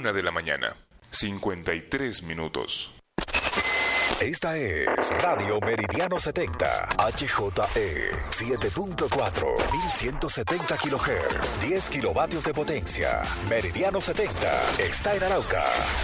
1 de la mañana, 53 minutos. Esta es Radio Meridiano 70, HJE 7.4, 1170 kHz, 10 kilovatios de potencia. Meridiano 70 está en Arauca.